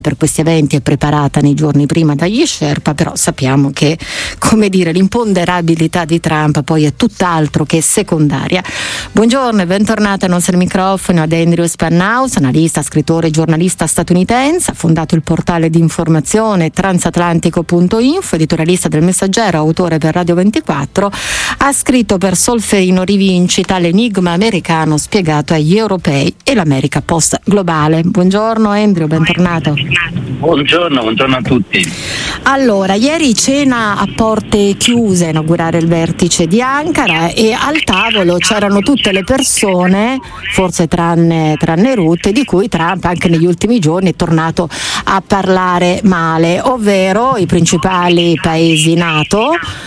per questi eventi è preparata nei giorni prima dagli Sherpa, però sappiamo che, come dire, l'imponderabilità di Trump poi è tutt'altro che secondaria. Buongiorno e bentornata ai nostri microfoni ad Andrew Spannaus, analista, scrittore e giornalista statunitense, ha fondato il portale di informazione transatlantico.info, editorialista del Messaggero, autore per Radio 24, ha scritto per Solferino Rivincita l'enigma americano spiegato agli europei e l'America post globale. Buongiorno Andrew, bentornato. Buongiorno a tutti. Allora, ieri cena a porte chiuse a inaugurare il vertice di Ankara e al tavolo c'erano tutte le persone, forse tranne Rutte, di cui Trump anche negli ultimi giorni è tornato a parlare male, ovvero i principali paesi NATO,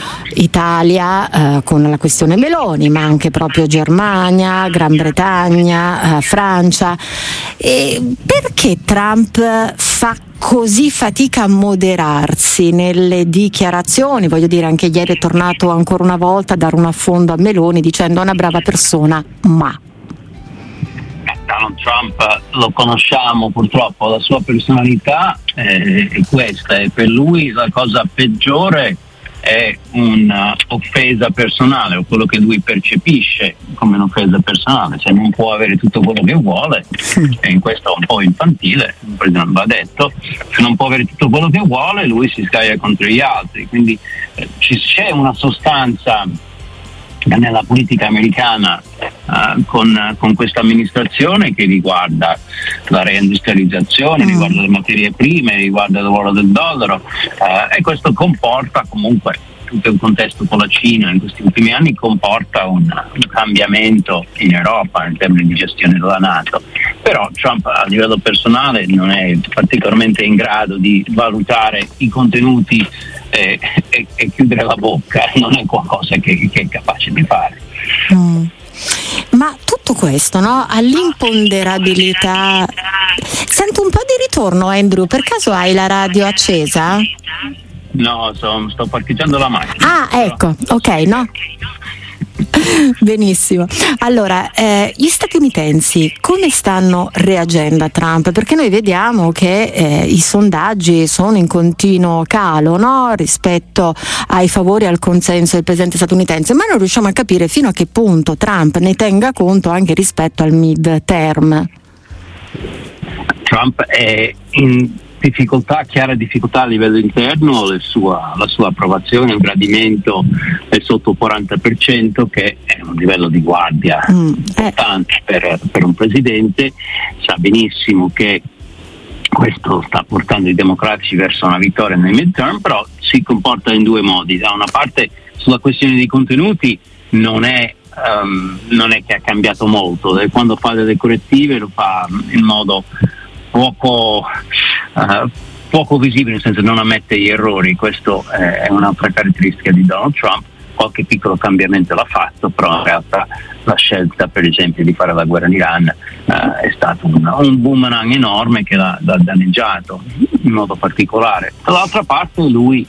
Italia con la questione Meloni, ma anche proprio Germania, Gran Bretagna, Francia. E perché Trump fa così fatica a moderarsi nelle dichiarazioni? Voglio dire, anche ieri è tornato ancora una volta a dare un affondo a Meloni dicendo è una brava persona, ma Donald Trump lo conosciamo purtroppo, la sua personalità è questa, e per lui la cosa peggiore è un'offesa personale, o quello che lui percepisce come un'offesa personale. Se non può avere tutto quello che vuole, e in questo è un po' infantile, il presidente va detto, se non può avere tutto quello che vuole lui si scaglia contro gli altri, quindi c'è una sostanza nella politica americana con questa amministrazione che riguarda la reindustrializzazione, riguarda le materie prime, riguarda il ruolo del dollaro, e questo comporta comunque tutto il contesto con la Cina in questi ultimi anni, comporta un cambiamento in Europa in termini di gestione della NATO. Però Trump a livello personale non è particolarmente in grado di valutare i contenuti e chiudere la bocca, non è qualcosa che è capace di fare. Ma tutto questo, no? All'imponderabilità. Sento un po' di ritorno, Andrew, per caso hai la radio accesa? No, sto parcheggiando la macchina. Ah, ecco, ok, no? Benissimo. Allora, gli statunitensi come stanno reagendo a Trump? Perché noi vediamo che i sondaggi sono in continuo calo, no? Rispetto ai favori e al consenso del presidente statunitense, ma non riusciamo a capire fino a che punto Trump ne tenga conto anche rispetto al mid-term. Trump è in chiara difficoltà a livello interno, la sua approvazione, il gradimento è sotto il 40%, che è un livello di guardia importante per un presidente. Sa benissimo che questo sta portando i democratici verso una vittoria nei midterm, però si comporta in due modi. Da una parte sulla questione dei contenuti non è che ha cambiato molto, quando fa delle correttive lo fa in modo poco visibile, nel senso non ammette gli errori. Questo è un'altra caratteristica di Donald Trump. Qualche piccolo cambiamento l'ha fatto, però in realtà la scelta per esempio di fare la guerra in Iran è stato un boomerang enorme che l'ha danneggiato in modo particolare. Dall'altra parte lui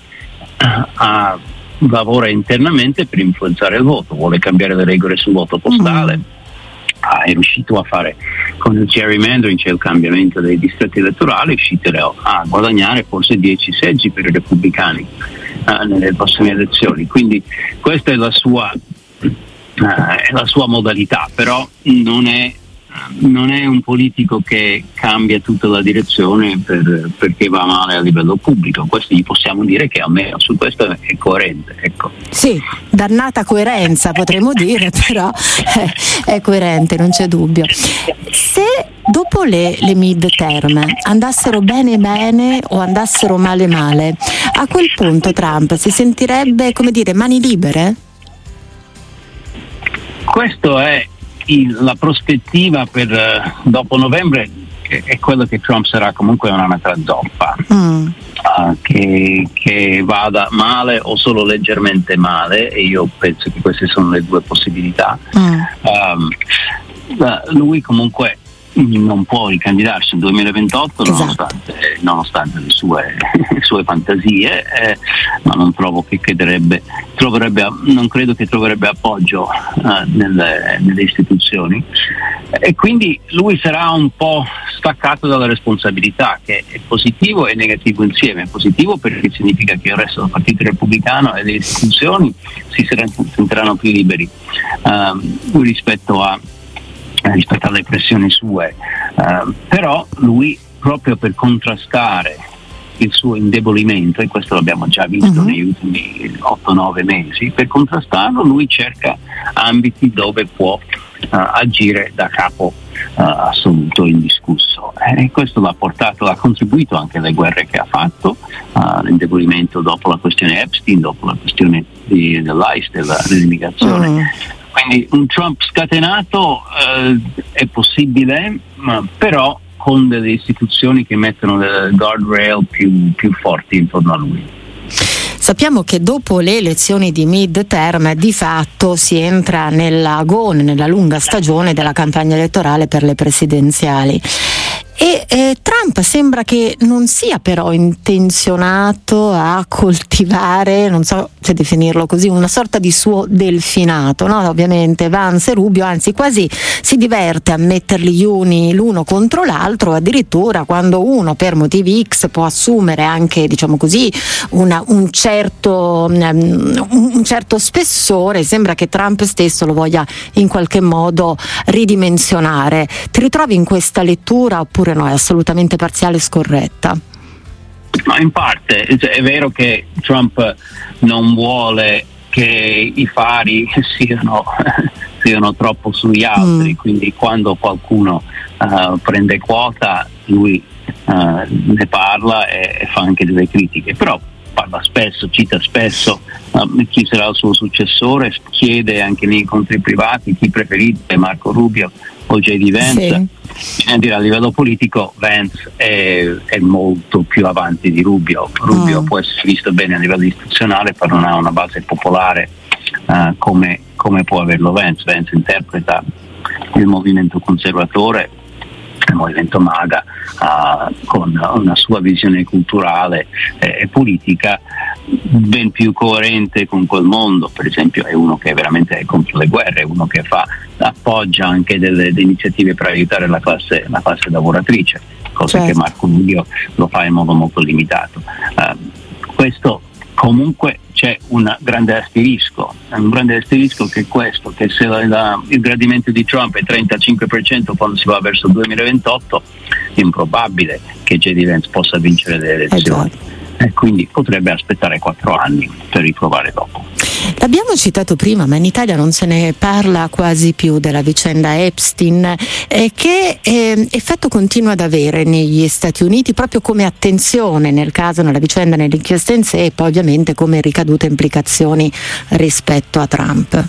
lavora internamente per influenzare il voto, vuole cambiare le regole sul voto postale. È riuscito a fare con il gerrymandering, cioè il cambiamento dei distretti elettorali, è riuscito a guadagnare forse 10 seggi per i repubblicani nelle prossime elezioni. Quindi questa è la sua modalità, però non è un politico che cambia tutta la direzione perché va male a livello pubblico. Questo gli possiamo dire che almeno su questo è coerente, ecco. Sì, dannata coerenza potremmo dire, però è coerente, non c'è dubbio. Se dopo le midterm andassero bene o andassero male, a quel punto Trump si sentirebbe, come dire, mani libere? Questo è la prospettiva per dopo novembre, è quello che Trump sarà comunque un'anatra zoppa, che vada male o solo leggermente male, e io penso che queste sono le due possibilità. Lui comunque non può ricandidarsi nel 2028, esatto, nonostante le sue fantasie, ma non trovo che non credo che troverebbe appoggio nelle istituzioni, e quindi lui sarà un po' staccato dalla responsabilità, che è positivo e negativo insieme. È positivo perché significa che il resto del partito repubblicano e le istituzioni si sentiranno più liberi rispetto alle pressioni sue, però lui, proprio per contrastare il suo indebolimento, e questo l'abbiamo già visto negli ultimi 8-9 mesi, per contrastarlo lui cerca ambiti dove può agire da capo assoluto, indiscusso, e questo ha contribuito anche alle guerre che ha fatto, l'indebolimento dopo la questione Epstein, dopo la questione dell'ICE, dell'immigrazione. Quindi un Trump scatenato è possibile, però con delle istituzioni che mettono delle guardrail più forti intorno a lui. Sappiamo che dopo le elezioni di mid-term di fatto si entra nella lunga stagione della campagna elettorale per le presidenziali. E Trump sembra che non sia però intenzionato a coltivare, non so se definirlo così, una sorta di suo delfinato, no? Ovviamente Vance e Rubio, anzi quasi si diverte a metterli l'uno contro l'altro, addirittura quando uno per motivi X può assumere anche, diciamo così, un certo spessore, sembra che Trump stesso lo voglia in qualche modo ridimensionare. Ti ritrovi in questa lettura oppure no, è assolutamente parziale e scorretta? No, in parte è vero che Trump non vuole che i fari siano troppo sugli altri, quindi quando qualcuno prende quota lui ne parla e fa anche delle critiche, però parla spesso, cita spesso chi sarà il suo successore, chiede anche nei incontri privati chi preferite, Marco Rubio o J.D. Vance. Sì. A livello politico Vance è molto più avanti di Rubio. Rubio può essere visto bene a livello istituzionale, però non ha una base popolare come può averlo Vance. Vance interpreta il movimento conservatore, il movimento MAGA, con una sua visione culturale e politica ben più coerente con quel mondo. Per esempio è uno che veramente è contro le guerre, è uno che appoggia anche delle iniziative per aiutare la classe lavoratrice, cosa che Marco Rubio lo fa in modo molto limitato. Questo comunque c'è un grande asterisco che è questo, che se il gradimento di Trump è 35% quando si va verso il 2028, è improbabile che J.D. Vance possa vincere le elezioni. E quindi potrebbe aspettare 4 anni per riprovare dopo. L'abbiamo citato prima, ma in Italia non se ne parla quasi più della vicenda Epstein. Che effetto continua ad avere negli Stati Uniti, proprio come attenzione nel caso, nella vicenda, nell'inchiesta in sé, e poi ovviamente come ricadute e implicazioni rispetto a Trump?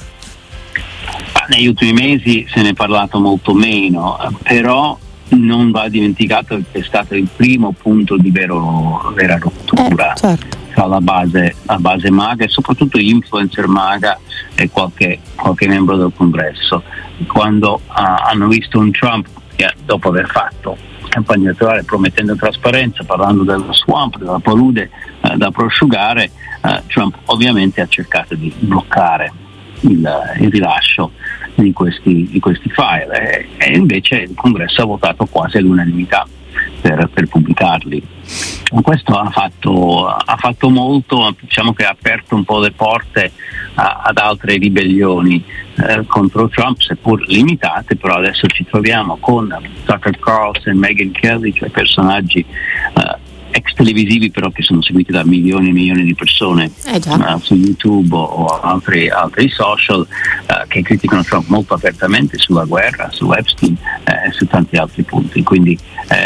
Negli ultimi mesi se ne è parlato molto meno, però non va dimenticato che è stato il primo punto di vera rottura tra la base MAGA e soprattutto gli influencer MAGA e qualche membro del Congresso, quando hanno visto un Trump che, dopo aver fatto campagna elettorale promettendo trasparenza, parlando dello swamp, della palude da prosciugare, Trump ovviamente ha cercato di bloccare il rilascio di questi file, e invece il Congresso ha votato quasi all'unanimità per pubblicarli. Questo ha fatto molto, diciamo che ha aperto un po' le porte ad altre ribellioni contro Trump, seppur limitate, però adesso ci troviamo con Tucker Carlson e Megyn Kelly, cioè personaggi ex televisivi però che sono seguiti da milioni e milioni di persone su YouTube o altri social, che criticano Trump molto apertamente sulla guerra, su Epstein e su tanti altri punti. Quindi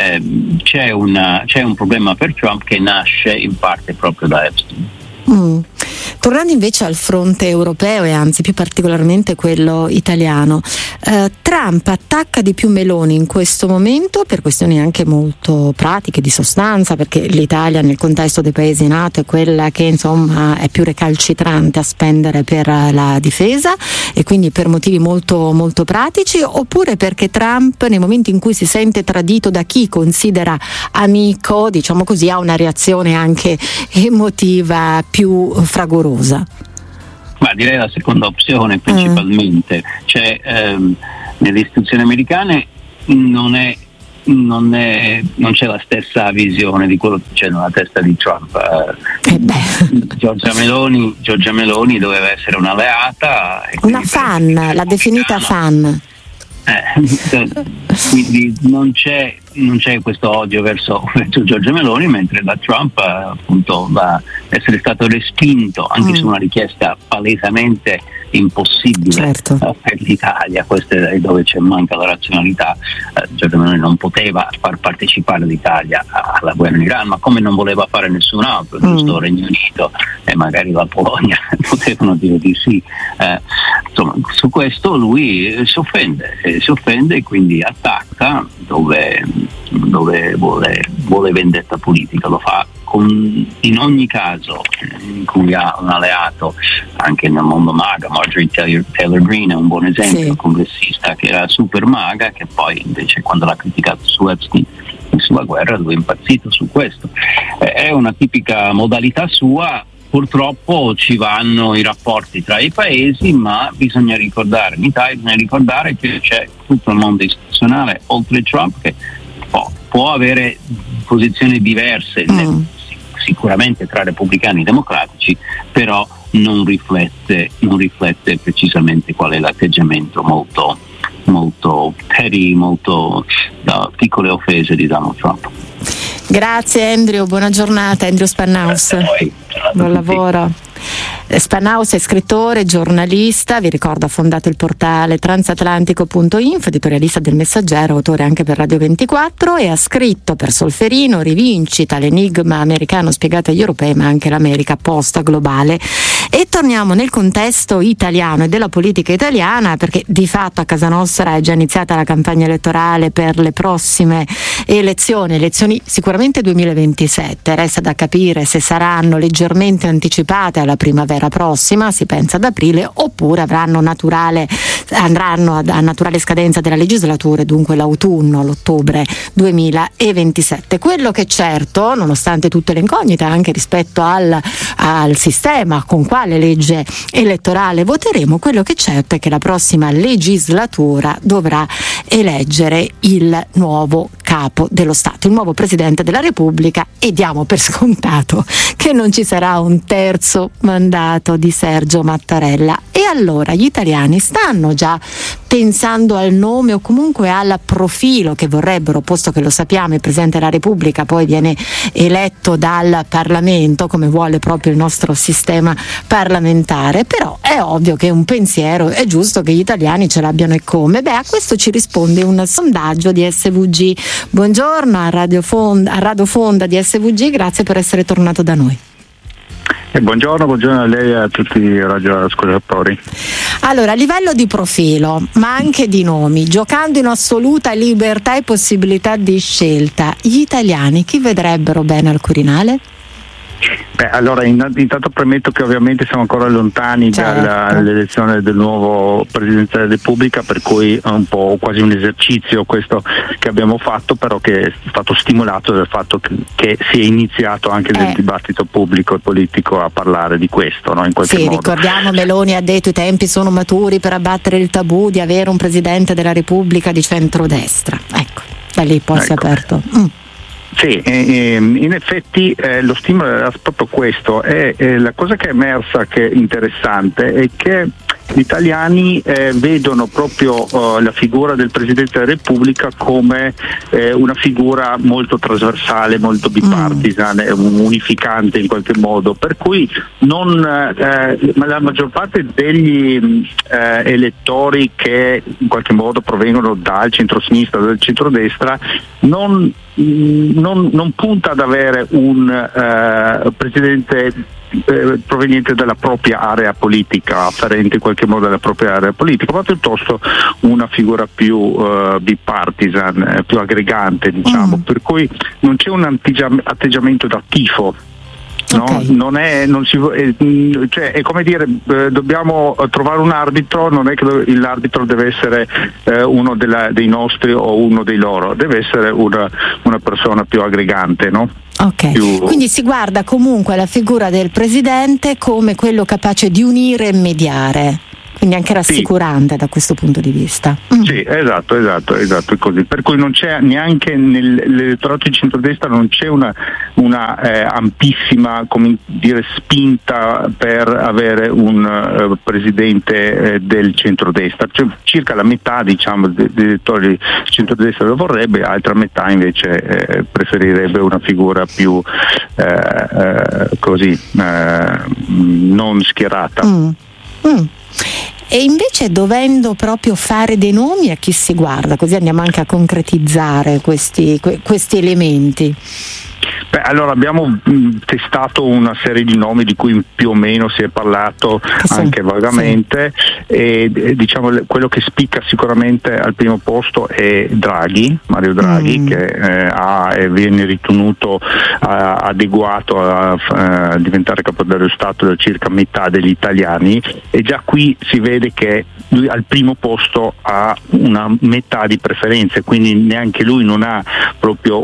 c'è un problema per Trump che nasce in parte proprio da Epstein. Tornando invece al fronte europeo e anzi più particolarmente quello italiano, Trump attacca di più Meloni in questo momento per questioni anche molto pratiche, di sostanza, perché l'Italia nel contesto dei paesi NATO è quella che insomma è più recalcitrante a spendere per la difesa e quindi per motivi molto, molto pratici, oppure perché Trump nei momenti in cui si sente tradito da chi considera amico, diciamo così, ha una reazione anche emotiva più fragorosa? Ma direi la seconda opzione principalmente, cioè nelle istituzioni americane non c'è la stessa visione di quello che c'è nella testa di Trump. Giorgia Meloni doveva essere un'alleata. Una fan, l'ha definita fan. Quindi non c'è questo odio verso Giorgia Meloni, mentre da Trump appunto va essere stato respinto anche su una richiesta palesemente impossibile, certo, per l'Italia. Questo è dove manca la razionalità. Giorgia Meloni non poteva far partecipare l'Italia alla guerra in Iran, ma come non voleva fare nessun altro, giusto il Regno Unito e magari la Polonia potevano dire di sì. Insomma, su questo lui si offende e quindi attacca dove vuole vendetta politica. Lo fa in ogni caso in cui ha un alleato, anche nel mondo MAGA. Marjorie Taylor Greene è un buon esempio, sì, congressista che era super MAGA, che poi invece quando l'ha criticato su Epstein e sulla guerra lui è impazzito su questo. È una tipica modalità sua. Purtroppo ci vanno i rapporti tra i paesi, ma bisogna ricordare, in Italia bisogna ricordare che c'è tutto il mondo istituzionale oltre Trump che può avere posizioni diverse sicuramente tra repubblicani e democratici, però non riflette precisamente qual è l'atteggiamento molto molto petty, molto piccole offese di Donald Trump. Grazie Andrew, buona giornata. Andrew Spannaus, buon lavoro. Spannaus è scrittore, giornalista, vi ricordo ha fondato il portale transatlantico.info, editorialista del Messaggero, autore anche per Radio 24, e ha scritto per Solferino Rivincita, l'enigma americano spiegato agli europei, ma anche l'America post globale. E torniamo nel contesto italiano e della politica italiana, perché di fatto a casa nostra è già iniziata la campagna elettorale per le prossime elezioni sicuramente 2027, resta da capire se saranno leggermente anticipate alla primavera prossima, si pensa ad aprile, oppure andranno a naturale scadenza della legislatura, dunque l'autunno, l'ottobre 2027. Quello che è certo, nonostante tutte le incognite anche rispetto al sistema con quale legge elettorale voteremo, quello che è certo è che la prossima legislatura dovrà eleggere il nuovo capo dello Stato, il nuovo Presidente della Repubblica, e diamo per scontato che non ci sarà un terzo mandato di Sergio Mattarella. E allora gli italiani stanno già pensando al nome o comunque al profilo che vorrebbero, posto che lo sappiamo il Presidente della Repubblica poi viene eletto dal Parlamento come vuole proprio il nostro sistema parlamentare, però è ovvio che un pensiero è giusto che gli italiani ce l'abbiano. E come? A questo ci risponde un sondaggio di SVG. Buongiorno a Radio Fonda di SVG, grazie per essere tornato da noi. Buongiorno a lei e a tutti i radioascoltatori. Allora, a livello di profilo, ma anche di nomi, giocando in assoluta libertà e possibilità di scelta, gli italiani chi vedrebbero bene al Quirinale? Allora intanto premetto che ovviamente siamo ancora lontani, certo, dall'elezione del nuovo Presidente della Repubblica, per cui è un po' quasi un esercizio questo che abbiamo fatto, però che è stato stimolato dal fatto che si è iniziato anche nel dibattito pubblico e politico a parlare di questo, no? In qualche modo. Ricordiamo, Meloni ha detto i tempi sono maturi per abbattere il tabù di avere un Presidente della Repubblica di centrodestra. Ecco, da lì poi si è aperto. Sì, in effetti lo stimolo era proprio questo. La cosa che è emersa, che è interessante, è che gli italiani vedono proprio la figura del Presidente della Repubblica come una figura molto trasversale, molto bipartisan, unificante in qualche modo, per cui ma la maggior parte degli elettori che in qualche modo provengono dal centro-sinistra, dal centrodestra, non punta ad avere un presidente proveniente dalla propria area politica, afferente in qualche modo alla propria area politica, ma piuttosto una figura più bipartisan, più aggregante, diciamo, per cui non c'è un atteggiamento da tifo. No, okay. Cioè, è come dire, dobbiamo trovare un arbitro, non è che l'arbitro deve essere uno dei nostri o uno dei loro, deve essere una persona più aggregante, no? Ok, quindi si guarda comunque la figura del presidente come quello capace di unire e mediare. Quindi anche rassicurante da questo punto di vista. Sì, esatto, è così. Per cui non c'è neanche nell'elettorato di centrodestra, non c'è una ampissima, come dire, spinta per avere un presidente del centrodestra. Cioè, circa la metà, diciamo, degli elettori di centrodestra lo vorrebbe, altra metà invece preferirebbe una figura più non schierata. E invece, dovendo proprio fare dei nomi, a chi si guarda? Così andiamo anche a concretizzare questi elementi. Beh, allora abbiamo testato una serie di nomi di cui più o meno si è parlato anche vagamente, e diciamo quello che spicca sicuramente al primo posto è Mario Draghi, che viene ritenuto adeguato a diventare capo dello Stato da circa metà degli italiani, e già qui si vede che lui al primo posto ha una metà di preferenze, quindi neanche lui non ha proprio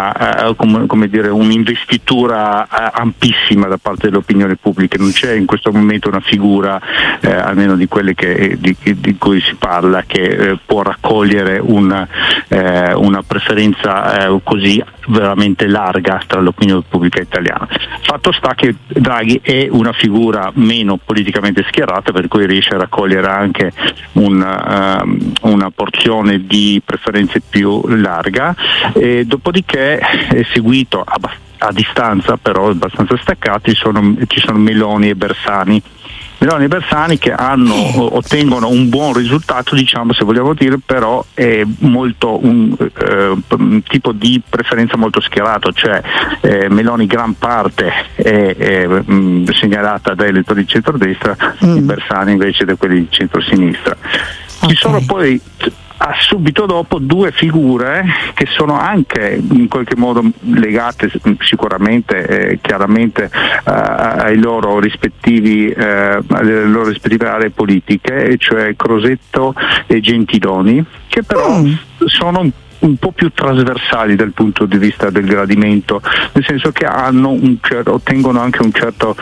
un'investitura ampissima da parte dell'opinione pubblica. Non c'è in questo momento una figura, almeno di quelle di cui si parla, che può raccogliere una preferenza così veramente larga tra l'opinione pubblica italiana. Fatto sta che Draghi è una figura meno politicamente schierata, per cui riesce a raccogliere anche una porzione di preferenze più larga, e dopodiché è seguito a distanza, però abbastanza staccati, ci sono Meloni e Bersani che ottengono un buon risultato, diciamo, se vogliamo dire, però è molto un tipo di preferenza molto schierato, cioè Meloni gran parte è segnalata da elettori di centrodestra, Bersani invece da quelli di centrosinistra. Ci sono poi subito dopo due figure che sono anche in qualche modo legate sicuramente chiaramente alle loro rispettive aree politiche, e cioè Crosetto e Gentiloni, che però sono un po' più trasversali dal punto di vista del gradimento, nel senso che ottengono anche un certo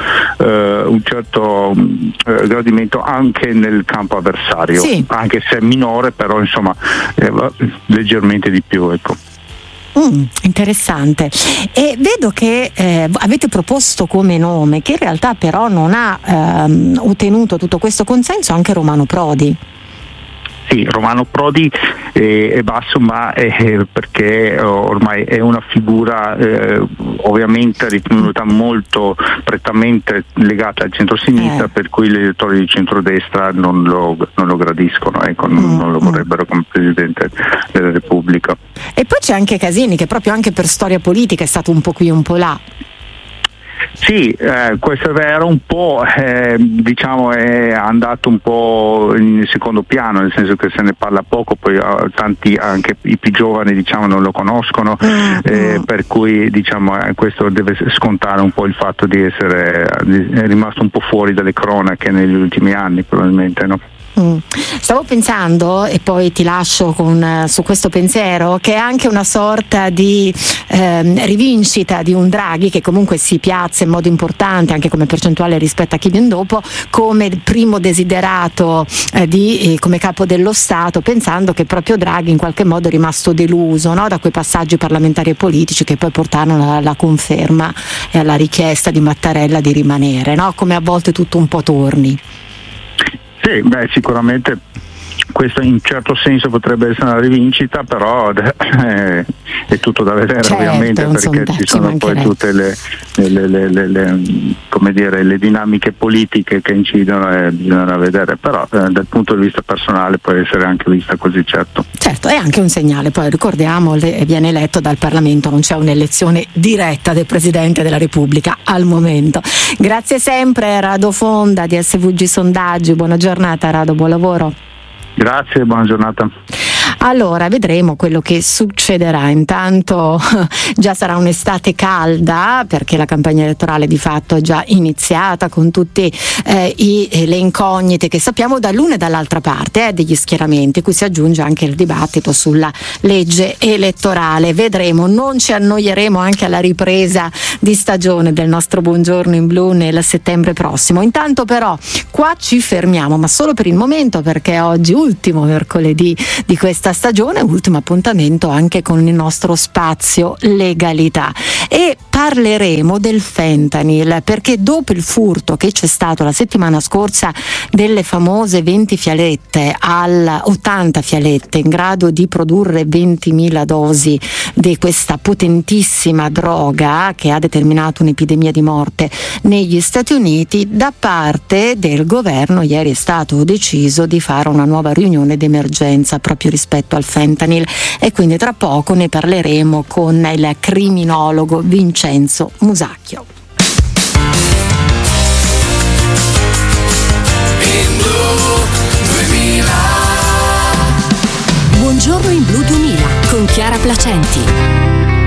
gradimento anche nel campo avversario, anche se è minore, però insomma leggermente di più, ecco. Interessante. E vedo che avete proposto come nome, che in realtà però non ha ottenuto tutto questo consenso, anche Romano Prodi. Sì, Romano Prodi è basso, ma perché ormai è una figura ovviamente ritenuta molto prettamente legata al centro-sinistra, per cui gli elettori di centrodestra non lo gradiscono, ecco, non lo vorrebbero come Presidente della Repubblica. E poi c'è anche Casini, che proprio anche per storia politica è stato un po' qui un po' là. Sì, questo è vero, un po' diciamo è andato un po' in secondo piano, nel senso che se ne parla poco, poi tanti, anche i più giovani, diciamo, non lo conoscono, per cui diciamo questo deve scontare un po' il fatto di essere rimasto un po' fuori dalle cronache negli ultimi anni, probabilmente, no? Stavo pensando, e poi ti lascio su questo pensiero, che è anche una sorta di rivincita di un Draghi che comunque si piazza in modo importante anche come percentuale rispetto a chi viene dopo, come primo desiderato come capo dello Stato, pensando che proprio Draghi in qualche modo è rimasto deluso, no, da quei passaggi parlamentari e politici che poi portarono alla conferma e alla richiesta di Mattarella di rimanere, no? Come a volte tutto un po' torni. Sì, sicuramente questo in certo senso potrebbe essere una rivincita, però è tutto da vedere, certo, ovviamente, perché ci sono poi tutte le come dire, le dinamiche politiche che incidono e bisogna vedere, però dal punto di vista personale può essere anche vista così, certo. Certo, è anche un segnale, poi ricordiamo, viene eletto dal Parlamento, non c'è un'elezione diretta del Presidente della Repubblica al momento. Grazie sempre Rado Fonda di SVG Sondaggi, buona giornata Rado, buon lavoro. Grazie, buona giornata. Allora, vedremo quello che succederà. Intanto già sarà un'estate calda, perché la campagna elettorale di fatto è già iniziata, con tutte le incognite che sappiamo dall'una e dall'altra parte degli schieramenti, cui si aggiunge anche il dibattito sulla legge elettorale. Vedremo, non ci annoieremo anche alla ripresa di stagione del nostro Buongiorno in Blu nel settembre prossimo. Intanto però qua ci fermiamo, ma solo per il momento, perché oggi ultimo mercoledì di questa stagione, ultimo appuntamento anche con il nostro spazio legalità, e parleremo del fentanyl, perché dopo il furto che c'è stato la settimana scorsa delle famose 20 fialette al 80 fialette in grado di produrre 20.000 dosi di questa potentissima droga che ha determinato un'epidemia di morte negli Stati Uniti, da parte del governo ieri è stato deciso di fare una nuova riunione d'emergenza proprio rispetto al fentanyl, e quindi tra poco ne parleremo con il criminologo Vincenzo Musacchio. Buongiorno in Blu 2000 con Chiara Placenti.